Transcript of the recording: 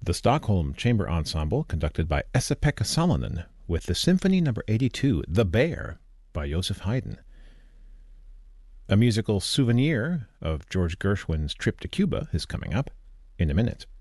The Stockholm Chamber Ensemble, conducted by Esa-Pekka Salonen, with the Symphony No. 82, The Bear, by Joseph Haydn. A musical souvenir of George Gershwin's trip to Cuba is coming up in a minute.